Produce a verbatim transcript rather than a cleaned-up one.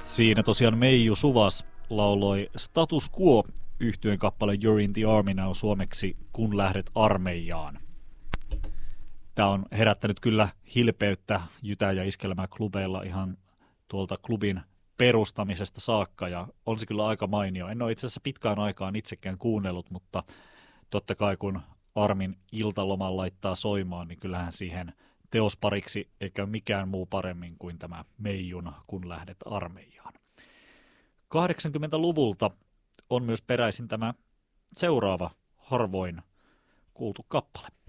Siinä tosiaan Meiju Suvas lauloi Status Quo -yhtyeen kappale You're in the Army Now suomeksi Kun lähdet armeijaan. Tämä on herättänyt kyllä hilpeyttä Jytä- ja Iskelmä-klubeilla ihan tuolta klubin perustamisesta saakka, ja on se kyllä aika mainio. En ole itse asiassa pitkään aikaan itsekään kuunnellut, mutta totta kai kun Armin iltaloman laittaa soimaan, niin kyllähän siihen teospariksi eikä mikään muu paremmin kuin tämä Meijun Kun lähdet armeijaan. kahdeksankymmentäluvulta on myös peräisin tämä seuraava harvoin kuultu kappale.